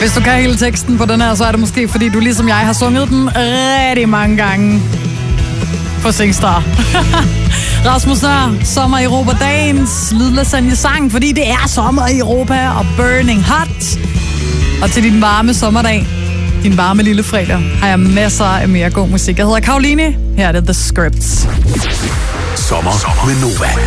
Hvis du kan hele teksten på den her, så er det måske, fordi du ligesom jeg har sunget den rigtig mange gange på Singstar. Rasmus Nør, Sommer i Europa, dagens lydlasagne sang, fordi det er sommer i Europa og burning hot. Og til din varme sommerdag, din varme lille fredag, har jeg masser af mere god musik. Jeg hedder Karoline, her er det The Scripts. Sommer med Nova.